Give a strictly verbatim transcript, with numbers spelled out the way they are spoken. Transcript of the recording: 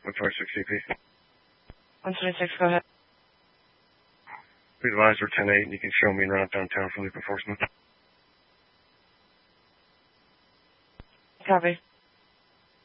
one twenty-six C P. one twenty-six, go ahead. Be advised we're ten eight and you can show me and route downtown for loop enforcement. Copy.